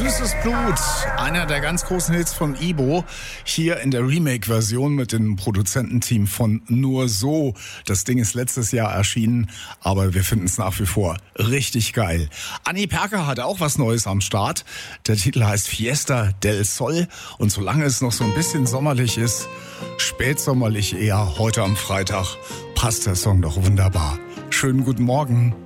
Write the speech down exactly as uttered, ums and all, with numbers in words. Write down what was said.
Süßes Blut, einer der ganz großen Hits von Ibo, hier in der Remake-Version mit dem Produzententeam von Nur So. Das Ding ist letztes Jahr erschienen, aber wir finden es nach wie vor richtig geil. Anni Perker hat auch was Neues am Start. Der Titel heißt Fiesta del Sol und solange es noch so ein bisschen sommerlich ist, spätsommerlich eher, heute am Freitag, passt der Song doch wunderbar. Schönen guten Morgen.